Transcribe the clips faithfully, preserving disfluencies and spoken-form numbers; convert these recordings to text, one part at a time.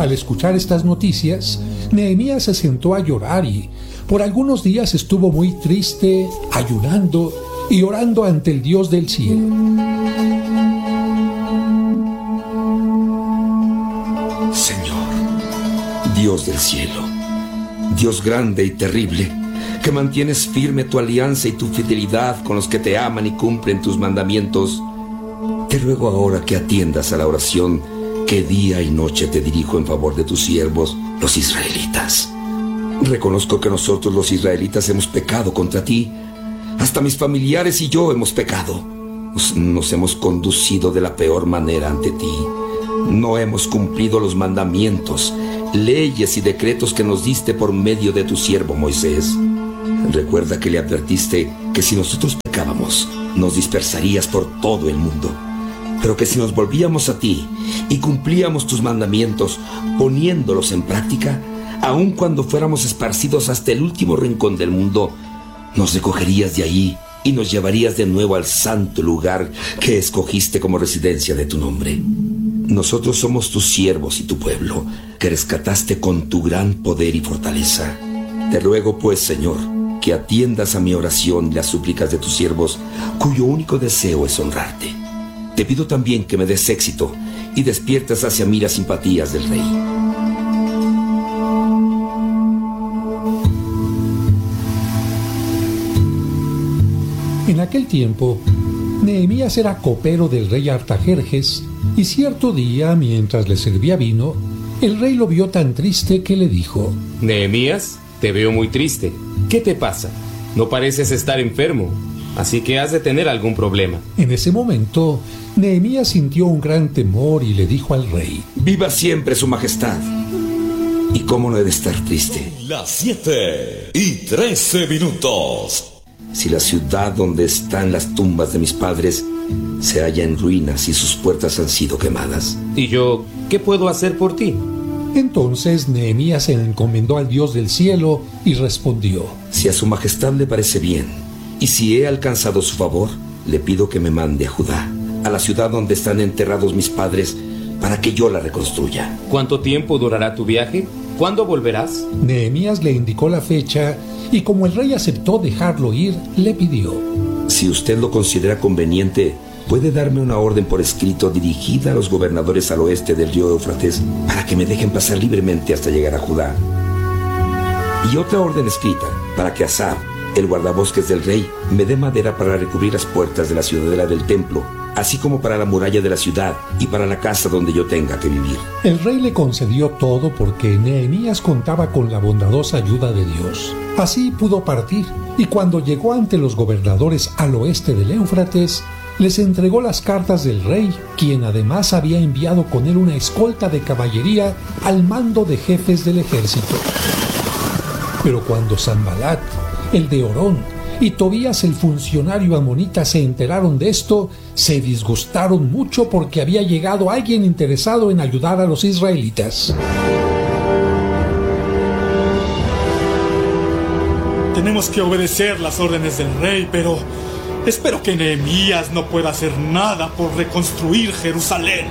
Al escuchar estas noticias, Nehemías se sentó a llorar y por algunos días estuvo muy triste, ayunando y orando ante el Dios del cielo. Señor, Dios del cielo, Dios grande y terrible, que mantienes firme tu alianza y tu fidelidad con los que te aman y cumplen tus mandamientos, te ruego ahora que atiendas a la oración que día y noche te dirijo en favor de tus siervos, los israelitas. Reconozco que nosotros los israelitas hemos pecado contra ti. Hasta mis familiares y yo hemos pecado. Nos, nos hemos conducido de la peor manera ante ti. No hemos cumplido los mandamientos, leyes y decretos que nos diste por medio de tu siervo Moisés. Recuerda que le advertiste que si nosotros pecábamos, nos dispersarías por todo el mundo. Pero que si nos volvíamos a ti y cumplíamos tus mandamientos, poniéndolos en práctica, aun cuando fuéramos esparcidos hasta el último rincón del mundo, nos recogerías de ahí y nos llevarías de nuevo al santo lugar que escogiste como residencia de tu nombre. Nosotros somos tus siervos y tu pueblo, que rescataste con tu gran poder y fortaleza. Te ruego pues, Señor, que atiendas a mi oración y las súplicas de tus siervos, cuyo único deseo es honrarte. Te pido también que me des éxito y despiertes hacia mí las simpatías del rey. En aquel tiempo, Nehemías era copero del rey Artajerjes, y cierto día, mientras le servía vino, el rey lo vio tan triste que le dijo: Nehemías, te veo muy triste. ¿Qué te pasa? No pareces estar enfermo, así que has de tener algún problema. En ese momento, Nehemías sintió un gran temor y le dijo al rey: Viva siempre su majestad. ¿Y cómo no he de estar triste? Las siete y trece minutos. Si la ciudad donde están las tumbas de mis padres se halla en ruinas y sus puertas han sido quemadas. ¿Y yo qué puedo hacer por ti? Entonces Nehemías se encomendó al Dios del cielo y respondió: Si a su majestad le parece bien, y si he alcanzado su favor, le pido que me mande a Judá, a la ciudad donde están enterrados mis padres, para que yo la reconstruya. ¿Cuánto tiempo durará tu viaje? ¿Cuándo volverás? Nehemías le indicó la fecha, y como el rey aceptó dejarlo ir, le pidió: Si usted lo considera conveniente, puede darme una orden por escrito dirigida a los gobernadores al oeste del río Éufrates para que me dejen pasar libremente hasta llegar a Judá. Y otra orden escrita para que Asaf, el guardabosques del rey, me dé madera para recubrir las puertas de la ciudadela del templo, así como para la muralla de la ciudad y para la casa donde yo tenga que vivir. El rey le concedió todo porque Nehemías contaba con la bondadosa ayuda de Dios. Así pudo partir, y cuando llegó ante los gobernadores al oeste del Éufrates, les entregó las cartas del rey, quien además había enviado con él una escolta de caballería al mando de jefes del ejército. Pero cuando Sanbalat, el de Orón, y Tobías, el funcionario amonita, se enteraron de esto, se disgustaron mucho porque había llegado alguien interesado en ayudar a los israelitas. Tenemos que obedecer las órdenes del rey, pero espero que Nehemías no pueda hacer nada por reconstruir Jerusalén.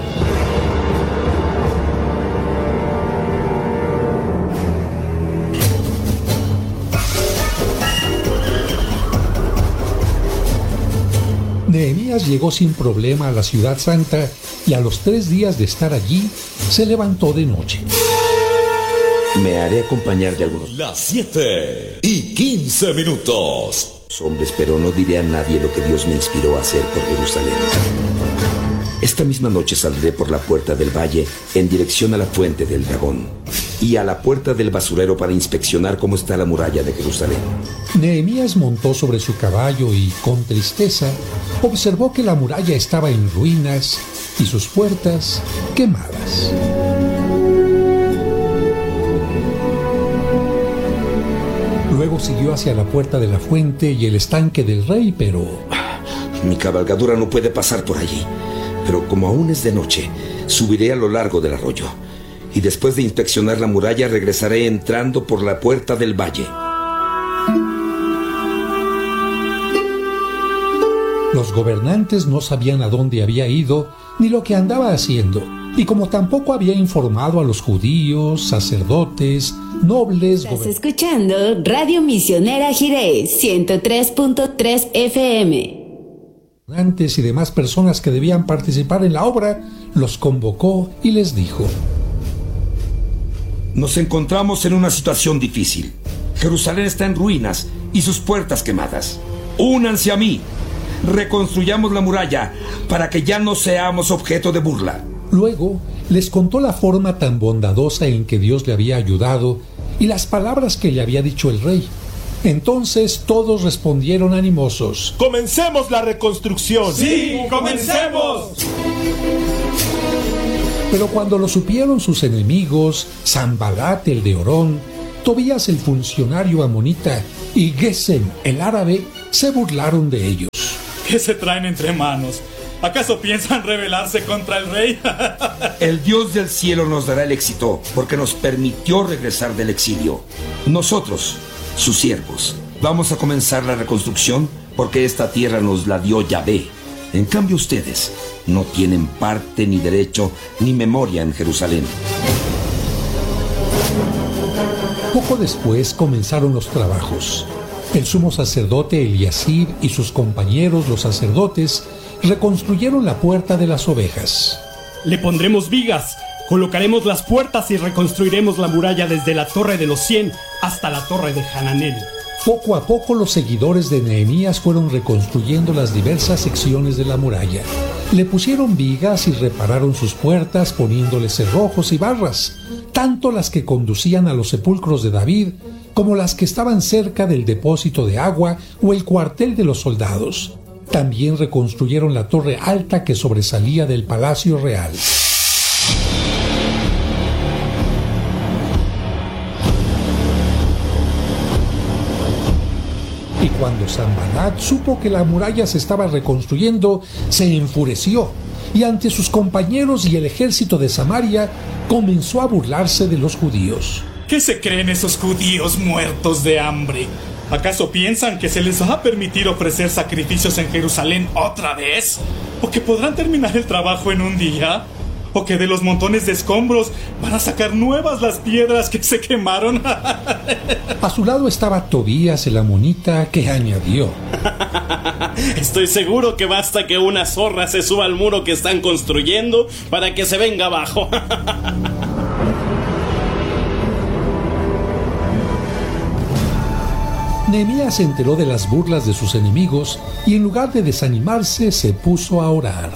Nehemías llegó sin problema a la ciudad santa y a los tres días de estar allí, se levantó de noche. Me haré acompañar de algunos Las siete y quince minutos. hombres, pero no diré a nadie lo que Dios me inspiró a hacer por Jerusalén. Esta misma noche saldré por la puerta del valle en dirección a la fuente del dragón y a la puerta del basurero para inspeccionar cómo está la muralla de Jerusalén. Nehemías montó sobre su caballo y, con tristeza, observó que la muralla estaba en ruinas y sus puertas quemadas. Luego siguió hacia la puerta de la fuente y el estanque del rey, pero... Mi cabalgadura no puede pasar por allí, pero como aún es de noche, subiré a lo largo del arroyo, y después de inspeccionar la muralla regresaré entrando por la puerta del valle. Los gobernantes no sabían a dónde había ido ni lo que andaba haciendo, y como tampoco había informado a los judíos, sacerdotes, nobles... Estás escuchando Radio Misionera Jireh, ciento tres punto tres F M. Gobernantes y demás personas que debían participar en la obra, los convocó y les dijo: Nos encontramos en una situación difícil. Jerusalén está en ruinas y sus puertas quemadas. Únanse a mí. Reconstruyamos la muralla para que ya no seamos objeto de burla. Luego les contó la forma tan bondadosa en que Dios le había ayudado y las palabras que le había dicho el rey. Entonces todos respondieron animosos: ¡Comencemos la reconstrucción! ¡Sí, comencemos! Pero cuando lo supieron sus enemigos, Sanbalat el de Orón, Tobías el funcionario amonita y Gesem el árabe, se burlaron de ellos. ¿Qué se traen entre manos? ¿Acaso piensan rebelarse contra el rey? El Dios del cielo nos dará el éxito porque nos permitió regresar del exilio. Nosotros, sus siervos, vamos a comenzar la reconstrucción porque esta tierra nos la dio Yahvé. En cambio ustedes no tienen parte ni derecho ni memoria en Jerusalén. Poco después comenzaron los trabajos. El sumo sacerdote Eliasib y sus compañeros los sacerdotes reconstruyeron la puerta de las ovejas. Le pondremos vigas, colocaremos las puertas y reconstruiremos la muralla desde la torre de los cien hasta la torre de Hananel. Poco a poco los seguidores de Nehemías fueron reconstruyendo las diversas secciones de la muralla. Le pusieron vigas y repararon sus puertas poniéndole cerrojos y barras, tanto las que conducían a los sepulcros de David como las que estaban cerca del depósito de agua o el cuartel de los soldados. También reconstruyeron la torre alta que sobresalía del palacio real. Y cuando Sanbalat supo que la muralla se estaba reconstruyendo, se enfureció y ante sus compañeros y el ejército de Samaria comenzó a burlarse de los judíos. ¿Qué se creen esos judíos muertos de hambre? ¿Acaso piensan que se les va a permitir ofrecer sacrificios en Jerusalén otra vez? ¿O que podrán terminar el trabajo en un día? ¿O que de los montones de escombros van a sacar nuevas las piedras que se quemaron? A su lado estaba Tobías el amonita, que añadió: Estoy seguro que basta que una zorra se suba al muro que están construyendo para que se venga abajo. Nehemías se enteró de las burlas de sus enemigos y en lugar de desanimarse se puso a orar.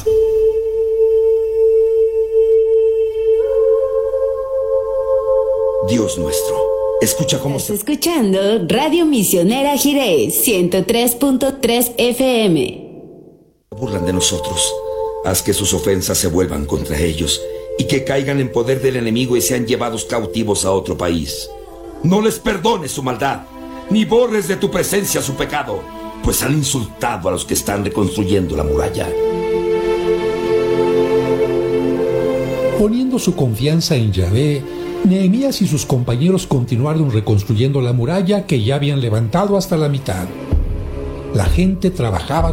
Dios nuestro, escucha cómo Estás escuchando Radio Misionera Jireh, ciento tres punto tres F M. se burlan de nosotros. Haz que sus ofensas se vuelvan contra ellos y que caigan en poder del enemigo y sean llevados cautivos a otro país. No les perdones su maldad, ni borres de tu presencia su pecado, pues han insultado a los que están reconstruyendo la muralla. Poniendo su confianza en Yahvé, Nehemías y sus compañeros continuaron reconstruyendo la muralla que ya habían levantado hasta la mitad. La gente trabajaba